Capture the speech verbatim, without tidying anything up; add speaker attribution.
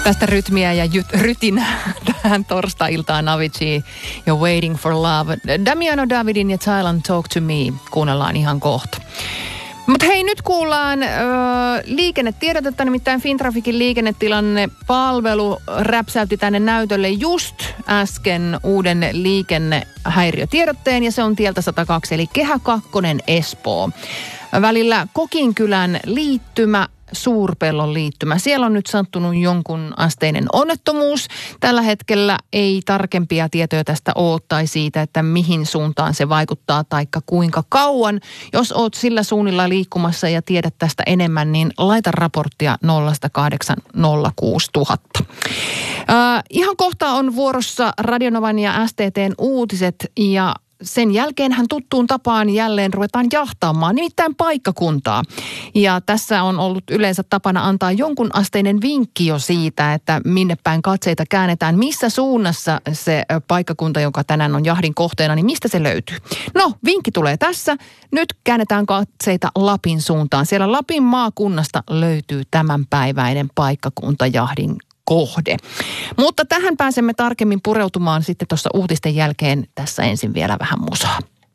Speaker 1: Tästä rytmiä ja jyt, rytinää tähän torstai-iltaan Avicii ja Waiting for Love. Damiano Davidin ja Thailand Talk to Me kuunnellaan ihan kohta. Mutta hei, nyt kuullaan ö, liikennetiedotetta, nimittäin Fintraficin liikennetilanne palvelu räpsäytti tänne näytölle just äsken uuden liikennehäiriötiedotteen ja se on tieltä sata kaksi eli Kehä kakkonen Espoo. Välillä Kokinkylän liittymä, Suurpellon liittymä. Siellä on nyt sattunut jonkun asteinen onnettomuus. Tällä hetkellä ei tarkempia tietoja tästä ole tai siitä, että mihin suuntaan se vaikuttaa taikka kuinka kauan. Jos oot sillä suunnilla liikkumassa ja tiedät tästä enemmän, niin laita raporttia nolla kahdeksan nolla kuusi nolla nolla nolla. Äh, ihan kohta on vuorossa Radionovan ja S T T:n uutiset ja sen jälkeen hän tuttuun tapaan jälleen ruvetaan jahtaamaan, nimittäin paikkakuntaa. Ja tässä on ollut yleensä tapana antaa jonkun asteinen vinkki jo siitä, että minne päin katseita käännetään, missä suunnassa se paikkakunta, joka tänään on jahdin kohteena, niin mistä se löytyy. No, vinkki tulee tässä. Nyt käännetään katseita Lapin suuntaan. Siellä Lapin maakunnasta löytyy tämänpäiväinen paikkakunta jahdin kohde. Mutta tähän pääsemme tarkemmin pureutumaan sitten tuossa uutisten jälkeen. Tässä ensin vielä vähän musaa.